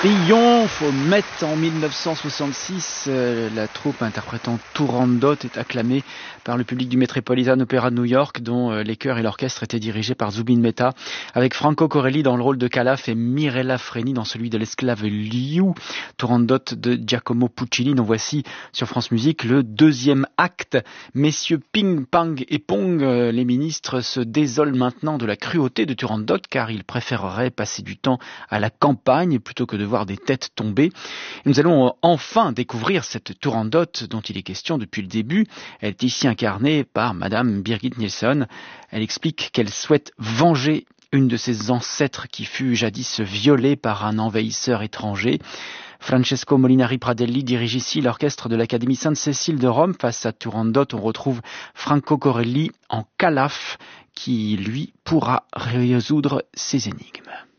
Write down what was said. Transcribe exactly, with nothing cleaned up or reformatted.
Triomphe au Met en mille neuf cent soixante-six, euh, la troupe interprétant Turandot est acclamée par le public du Metropolitan Opera de New York, dont euh, les chœurs et l'orchestre étaient dirigés par Zubin Mehta, avec Franco Corelli dans le rôle de Calaf et Mirella Freni dans celui de l'esclave Liu. Turandot de Giacomo Puccini, dont voici sur France Musique le deuxième acte. Messieurs Ping, Pang et Pong, euh, les ministres se désolent maintenant de la cruauté de Turandot, car ils préféreraient passer du temps à la campagne plutôt que de voir des têtes tomber. Nous allons enfin découvrir cette Turandot dont il est question depuis le début. Elle est ici incarnée par Madame Birgit Nilsson. Elle explique qu'elle souhaite venger une de ses ancêtres qui fut jadis violée par un envahisseur étranger. Francesco Molinari Pradelli dirige ici l'orchestre de l'Académie Sainte-Cécile de Rome. Face à Turandot, on retrouve Franco Corelli en Calaf qui, lui, pourra résoudre ses énigmes.